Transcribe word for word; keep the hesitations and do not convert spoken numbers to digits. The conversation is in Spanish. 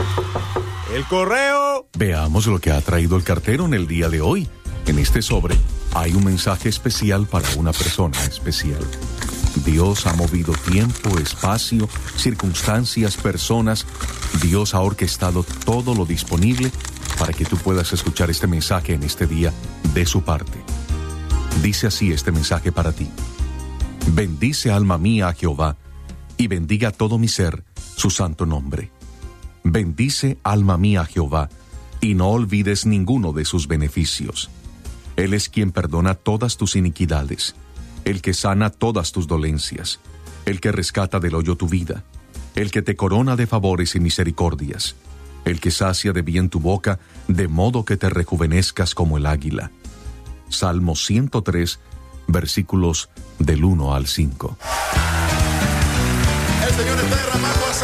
El correo. Veamos lo que ha traído el cartero en el día de hoy. En este sobre hay un mensaje especial para una persona especial. Dios ha movido tiempo, espacio, circunstancias, personas. Dios ha orquestado todo lo disponible para que tú puedas escuchar este mensaje en este día de su parte. Dice así este mensaje para ti. Bendice alma mía a Jehová, y bendiga todo mi ser su santo nombre. Bendice alma mía a Jehová, y no olvides ninguno de sus beneficios. Él es quien perdona todas tus iniquidades, el que sana todas tus dolencias, el que rescata del hoyo tu vida, el que te corona de favores y misericordias, el que sacia de bien tu boca, de modo que te rejuvenezcas como el águila. Salmo ciento tres, versículos del uno al cinco. El Señor está derramando